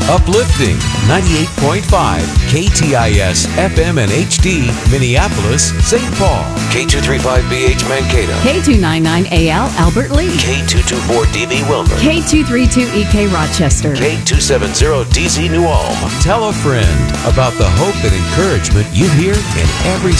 Uplifting 98.5 KTIS FM and HD, Minneapolis, St. Paul. K235BH Mankato. K299AL Albert Lee. K224DV Wilmer. K232EK Rochester. K270DC New Ulm. Tell a friend about the hope and encouragement you hear in every